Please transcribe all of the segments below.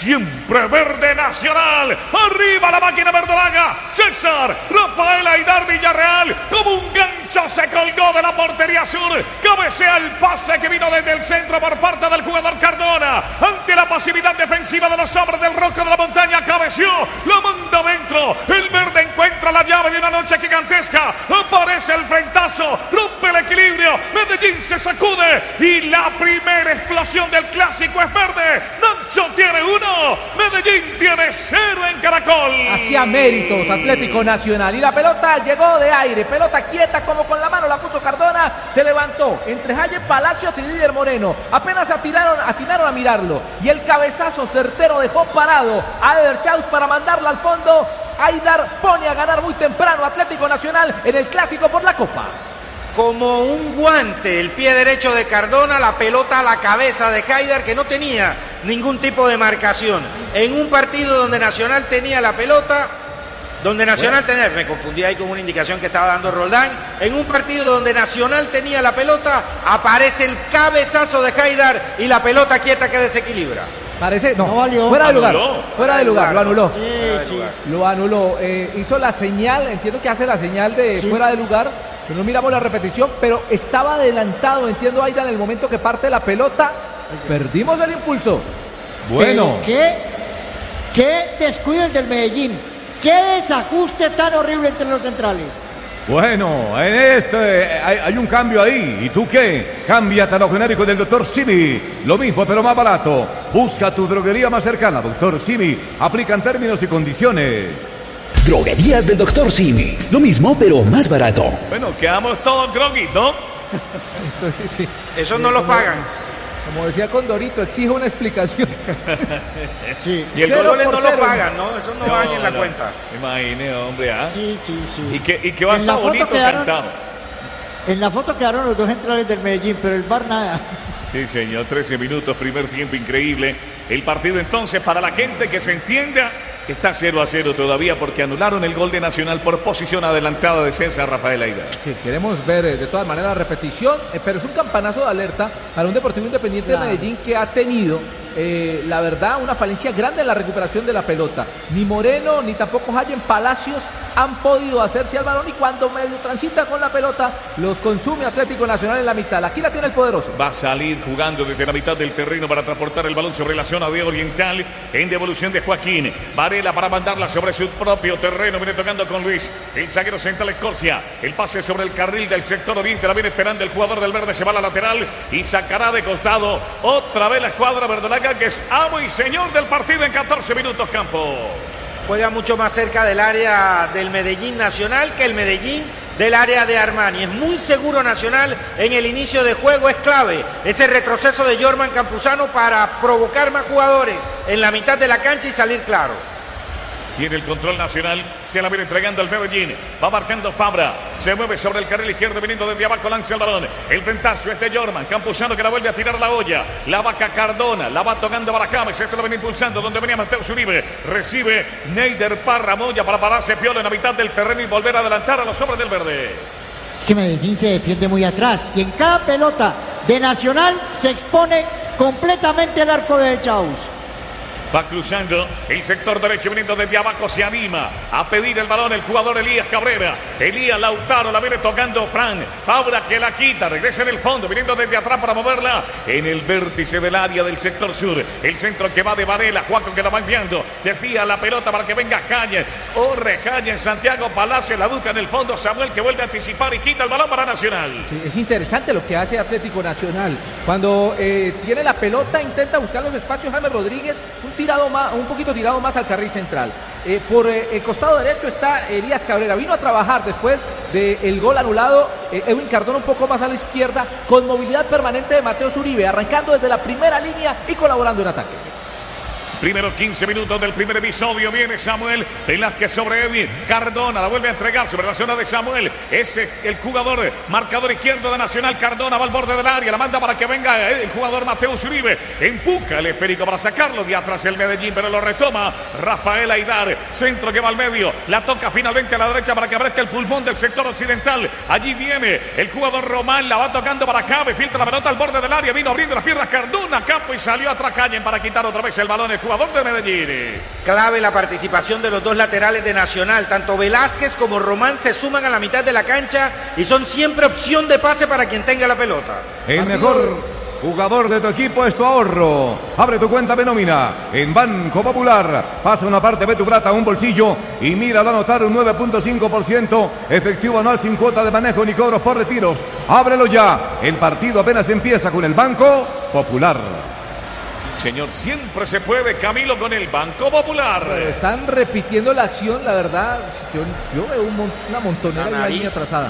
siempre verde Nacional. Arriba la máquina verdolaga. César Rafael Aidar Villarreal, como un gancho se colgó de la portería sur. Cabecea el pase que vino desde el centro por parte del jugador Cardona. Ante la pasividad defensiva de los hombres del Roco de la Montaña, cabeció, la manda adentro. El verde encuentra la llave de una noche gigantesca. Aparece el frentazo, rompe el equilibrio. Medellín se sacude y la primera explosión del clásico es verde. Nacho tiene 1, Medellín tiene 0 en Caracol. Hacía méritos Atlético Nacional y la pelota llegó de aire, pelota quieta como con la mano la puso Cardona, se levantó entre Jaime Palacios y Didier Moreno. Apenas atinaron a mirarlo y el cabezazo certero dejó parado a Eder Chaus para mandarla al fondo. Aidar pone a ganar muy temprano Atlético Nacional en el clásico por la Copa. Como un guante el pie derecho de Cardona, la pelota a la cabeza de Haidar, que no tenía ningún tipo de marcación. En un partido donde Nacional tenía la pelota, me confundí ahí con una indicación que estaba dando Roldán. En un partido donde Nacional tenía la pelota, aparece el cabezazo de Haidar y la pelota quieta que desequilibra. Parece, no valió. Fuera de lugar, lo anuló. Sí. Lo anuló, hizo la señal, entiendo que hace la señal de fuera de lugar. Pero no miramos la repetición, pero estaba adelantado, entiendo, Aidar, en el momento que parte la pelota. Perdimos el impulso. Bueno. ¿Qué descuido el del Medellín? ¿Qué desajuste tan horrible entre los centrales? Bueno, en hay un cambio ahí. ¿Y tú qué? Cámbiate a lo genérico del Dr. Simi. Lo mismo, pero más barato. Busca tu droguería más cercana, Dr. Simi. Aplican términos y condiciones. Droguerías del Dr. Simi. Lo mismo, pero más barato. Bueno, quedamos todos groggy, ¿no? Sí. Eso no lo pagan. Como decía Condorito, exijo una explicación. Sí. Y el goles no lo pagan, ¿no? Eso no van en la cuenta. Imagine, hombre, ¿ah? Sí. Y que va a estar bonito cantado. En la foto quedaron los dos centrales del Medellín, pero el VAR nada. Sí, señor, 13 minutos, primer tiempo, increíble. El partido entonces, para la gente que se entienda, está 0-0 todavía porque anularon el gol de Nacional por posición adelantada de César Rafael Aidar. Sí, queremos ver de todas maneras la repetición, pero es un campanazo de alerta para un Deportivo Independiente de Medellín que ha tenido, la verdad, una falencia grande en la recuperación de la pelota. Ni Moreno, ni tampoco Jaime Palacios han podido hacerse al balón y cuando medio transita con la pelota, los consume Atlético Nacional en la mitad. Aquí la tiene el poderoso. Va a salir jugando desde la mitad del terreno para transportar el balón sobre la zona de Oriental en devolución de Joaquín. Varela para mandarla sobre su propio terreno. Viene tocando con Luis. El zaguero central Escorcia. El pase sobre el carril del sector oriente. La viene esperando el jugador del verde. Se va a la lateral y sacará de costado otra vez la escuadra verdolaga, que es amo y señor del partido en 14 minutos, Campo. Juega mucho más cerca del área del Medellín Nacional que el Medellín del área de Armani. Es muy seguro Nacional en el inicio de juego, es clave ese retroceso de Jorman Campuzano para provocar más jugadores en la mitad de la cancha y salir claro. Tiene el control Nacional, se la viene entregando al Medellín, va marcando Fabra, se mueve sobre el carril izquierdo viniendo desde abajo, lanza el balón, el ventazo es de Jorman Campuzano que la vuelve a tirar la olla, la vaca Cardona, la va tocando Barajabes, esto lo viene impulsando donde venía Mateo Uribe, recibe Neider Parra Moya para pararse Piola en la mitad del terreno y volver a adelantar a los hombres del verde. Es que Medellín se defiende muy atrás y en cada pelota de Nacional se expone completamente el arco de Chaus. Va cruzando el sector derecho, viniendo desde abajo, se anima a pedir el balón el jugador Elías Cabrera. Elías Lautaro, la viene tocando Fran. Fabra que la quita, regresa en el fondo, viniendo desde atrás para moverla en el vértice del área del sector sur. El centro que va de Varela, Juaco que la va enviando, desvía la pelota para que venga Calle. Corre Calle en Santiago Palacio, la duca en el fondo, Samuel que vuelve a anticipar y quita el balón para Nacional. Sí, es interesante lo que hace Atlético Nacional. Cuando tiene la pelota, intenta buscar los espacios James Rodríguez, un poquito tirado más al carril central. Por el costado derecho está Elías Cabrera. Vino a trabajar después del gol anulado. Edwin Cardona un poco más a la izquierda, con movilidad permanente de Mateo Uribe, arrancando desde la primera línea y colaborando en ataque. Primero 15 minutos del primer episodio. Viene Samuel Velázquez sobre Edwin Cardona. La vuelve a entregar sobre la zona de Samuel. Ese el jugador marcador izquierdo de Nacional. Cardona va al borde del área. La manda para que venga el jugador Mateo Uribe. Empuja el esférico para sacarlo de atrás el Medellín, pero lo retoma Rafael Aidar. Centro que va al medio. La toca finalmente a la derecha para que aparezca el pulmón del sector occidental. Allí viene el jugador Román. La va tocando para Cabe. Filtra la pelota al borde del área. Vino abriendo las piernas Cardona. Campo y salió atrás Calle para quitar otra vez el balón. El jugador jugador de Medellín. Clave la participación de los dos laterales de Nacional. Tanto Velázquez como Román se suman a la mitad de la cancha y son siempre opción de pase para quien tenga la pelota. El mejor jugador de tu equipo es tu ahorro. Abre tu cuenta de nómina en Banco Popular. Pasa una parte de tu plata a un bolsillo y míralo anotar un 9.5% efectivo anual sin cuota de manejo ni cobros por retiros. Ábrelo ya. El partido apenas empieza con el Banco Popular. Señor, siempre se puede, Camilo, con el Banco Popular. Están repitiendo la acción, la verdad. Yo veo una montonera de una línea trazada.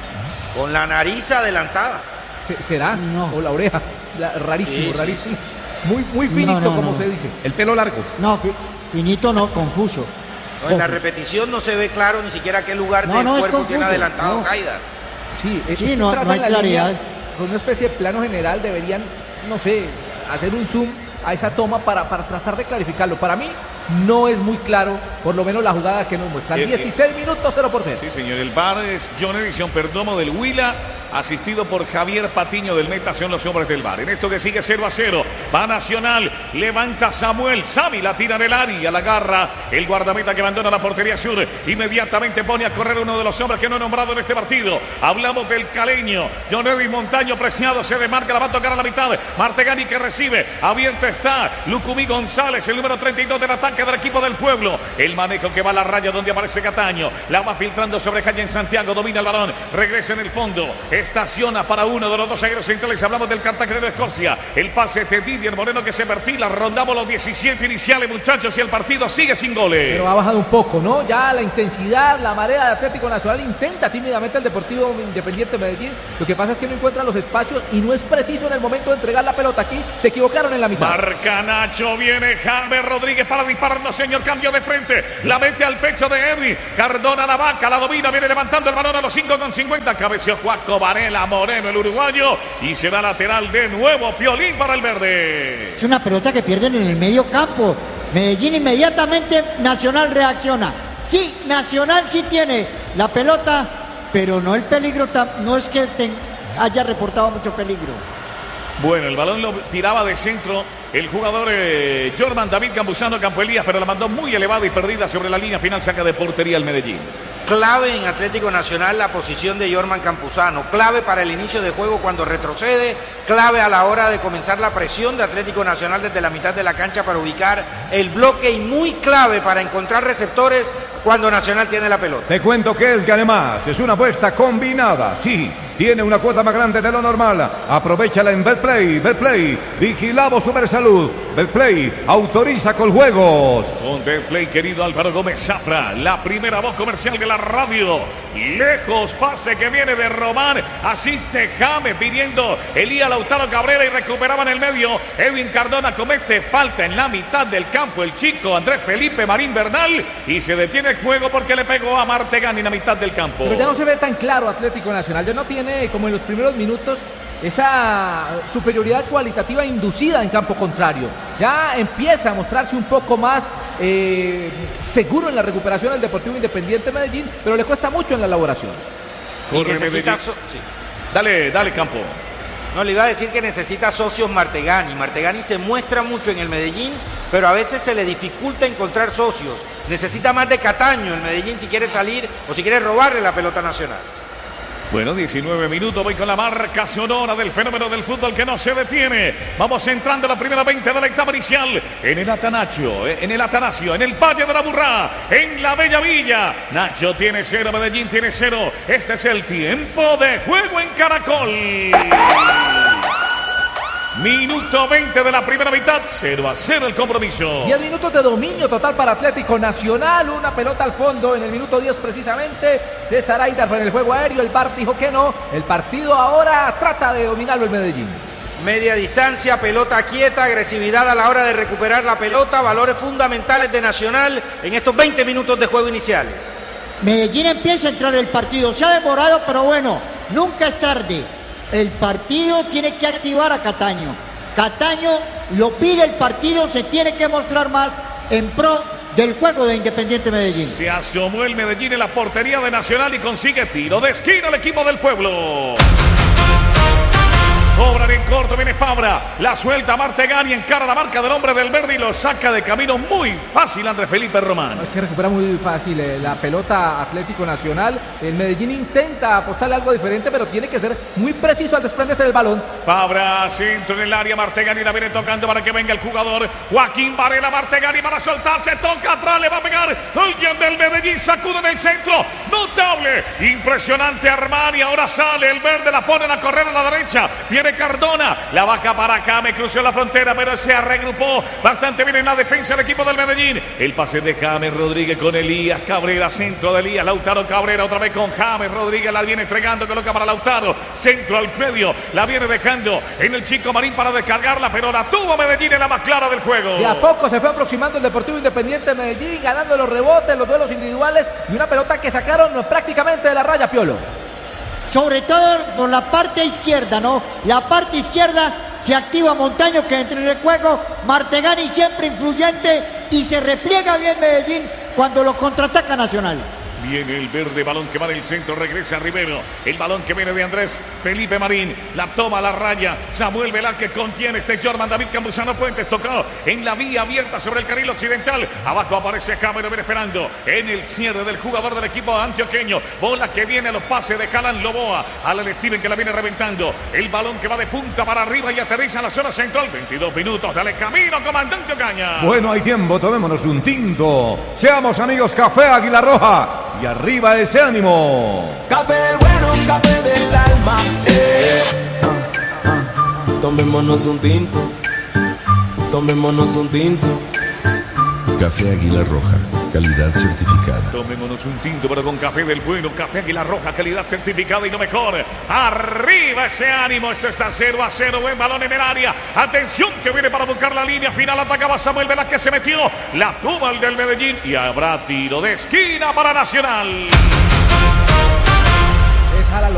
Con la nariz adelantada. ¿Será? No. O la oreja. Rarísimo, Sí, rarísimo. Muy finito, como se dice. El pelo largo. No, finito no, confuso. No, en la repetición no se ve claro ni siquiera qué lugar del es cuerpo confuso. tiene adelantado No. Haidar. Sí, es Sí, que no trazan hay la claridad. línea con una especie de plano general. Deberían, no sé, hacer un zoom a esa toma para tratar de clarificarlo. Para mí no es muy claro, por lo menos la jugada que nos muestran. 16 minutos, 0-0. Sí, señor, el VAR es John Edison Perdomo del Huila, asistido por Javier Patiño del Meta, son los hombres del VAR. En esto que sigue 0-0, va Nacional, levanta Samuel, Sami la tira en el área, la agarra el guardameta que abandona la portería sur, inmediatamente pone a correr uno de los hombres que no he nombrado en este partido. Hablamos del caleño, John Edwin Montaño preciado, se demarca, la va a tocar a la mitad, Martegani que recibe, abierto está, Lucumí González, el número 32 del ataque del equipo del pueblo, el manejo que va a la raya donde aparece Cataño, la va filtrando sobre Calle en Santiago, domina el balón, regresa en el fondo, estaciona para uno de los dos zagueros centrales. Hablamos del cartagenero Escorcia. El pase de Didier Moreno que se perfila. Rondamos los 17 iniciales, muchachos, y el partido sigue sin goles. Pero ha bajado un poco, ¿no? Ya la intensidad, la marea de Atlético Nacional intenta tímidamente el Deportivo Independiente Medellín. Lo que pasa es que no encuentra los espacios y no es preciso en el momento de entregar la pelota. Aquí se equivocaron en la mitad. Marca Nacho, viene James Rodríguez para dispararnos, señor. Cambio de frente. La mete al pecho de Edwin. Cardona la vaca, la domina, viene levantando el balón a los 5,50. Cabeció Juaco Varela Moreno, el uruguayo, y se da lateral de nuevo. Piolín para el verde. Es una pelota que pierden en el medio campo. Medellín inmediatamente, Nacional reacciona. Sí, Nacional sí tiene la pelota, pero no el peligro, no es que haya reportado mucho peligro. Bueno, el balón lo tiraba de centro el jugador Jorman David Campuzano Campo Elías, pero la mandó muy elevada y perdida sobre la línea final. Saca de portería el Medellín. Clave en Atlético Nacional la posición de Jorman Campuzano, clave para el inicio de juego cuando retrocede, clave a la hora de comenzar la presión de Atlético Nacional desde la mitad de la cancha para ubicar el bloque, y muy clave para encontrar receptores cuando Nacional tiene la pelota. Te cuento que es Ganemás, es una apuesta combinada, sí, tiene una cuota más grande de lo normal. Aprovechala en Betplay, vigilamos Supersalud. Betplay autoriza con juegos. Con Betplay, querido Álvaro Gómez Zafra, la primera voz comercial de la radio. Lejos, pase que viene de Román, asiste James pidiendo Elías Lautaro Cabrera y recuperaba en el medio. Edwin Cardona comete falta en la mitad del campo el chico Andrés Felipe Marín Bernal y se detiene el juego porque le pegó a Martegani en la mitad del campo. Pero ya no se ve tan claro Atlético Nacional, ya no tiene como en los primeros minutos esa superioridad cualitativa inducida en campo contrario. Ya empieza a mostrarse un poco más seguro en la recuperación del Deportivo Independiente Medellín, pero le cuesta mucho en la elaboración. Y necesita sí. Dale Campo. No, le iba a decir que necesita socios Martegani. Martegani se muestra mucho en el Medellín, pero a veces se le dificulta encontrar socios. Necesita más de Cataño el Medellín si quiere salir o si quiere robarle la pelota Nacional. Bueno, 19 minutos, voy con la marca sonora del fenómeno del fútbol que no se detiene. Vamos entrando a la primera 20 de la etapa inicial en el Atanasio, en el Valle de la Burrá, en la Bella Villa. Nacho tiene 0, Medellín tiene 0. Este es el tiempo de juego en Caracol. Minuto 20 de la primera mitad, 0-0 el compromiso. 10 minutos de dominio total para Atlético Nacional, una pelota al fondo en el minuto 10 precisamente. César Haidar en el juego aéreo, el VAR dijo que no. El partido ahora trata de dominarlo el Medellín. Media distancia, pelota quieta, agresividad a la hora de recuperar la pelota, valores fundamentales de Nacional en estos 20 minutos de juego iniciales. Medellín empieza a entrar en el partido, se ha demorado, pero bueno, nunca es tarde. El partido tiene que activar a Cataño. Cataño lo pide el partido, se tiene que mostrar más en pro del juego de Independiente Medellín. Se asomó el Medellín en la portería de Nacional y consigue tiro de esquina al equipo del pueblo. Cobran en corto, viene Fabra. La suelta Martegani, encara la marca del hombre del verde y lo saca de camino muy fácil Andrés Felipe Román. Es que recupera muy fácil la pelota Atlético Nacional. El Medellín intenta apostarle algo diferente, pero tiene que ser muy preciso al desprenderse del balón. Fabra, centro en el área, Martegani la viene tocando para que venga el jugador. Joaquín Varela, Martegani para soltarse, toca atrás, le va a pegar. Alguien del Medellín sacude en el centro. Notable, impresionante Armani. Ahora sale el verde, la ponen a correr a la derecha. Viene Cardona, la baja para acá, me cruzó la frontera, pero se regrupó bastante bien en la defensa del equipo del Medellín. El pase de James Rodríguez con Elías Cabrera, centro de Elías, Lautaro Cabrera otra vez con James Rodríguez, la viene entregando, coloca para Lautaro, centro al medio, la viene dejando en el Chico Marín para descargarla, pero la tuvo Medellín en la más clara del juego. De a poco se fue aproximando el Deportivo Independiente de Medellín, ganando los rebotes, los duelos individuales y una pelota que sacaron prácticamente de la raya, Piolo. Sobre todo por la parte izquierda, ¿no? La parte izquierda se activa Montaño, que entre en el juego. Martegani siempre influyente y se repliega bien Medellín cuando lo contraataca Nacional. Viene el verde, balón que va en el centro, regresa Rivero. El balón que viene de Andrés Felipe Marín. La toma a la raya. Samuel Velázquez contiene este Jorman. David Campuzano Puentes tocado en la vía abierta sobre el carril occidental. Abajo aparece James, lo viene esperando en el cierre del jugador del equipo antioqueño. Bola que viene a los pases de Jalan Loboa. Alan Steven que la viene reventando. El balón que va de punta para arriba y aterriza en la zona central. 22 minutos. Dale camino, comandante Ocaña. Bueno, hay tiempo, tomémonos un tinto. Seamos amigos, Café Águila Roja. Y arriba ese ánimo. Café del bueno, café del alma. Tomémonos un tinto. Tomémonos un tinto. Café Águila Roja, calidad certificada. Tomémonos un tinto, pero con café del bueno. Café Águila Roja, calidad certificada y lo mejor. Arriba ese ánimo. Esto está 0-0. Buen balón en el área. Atención que viene para buscar la línea final. Atacaba Samuel Velázquez, se metió. La tuvo el del Medellín y habrá tiro de esquina para Nacional. Es Jala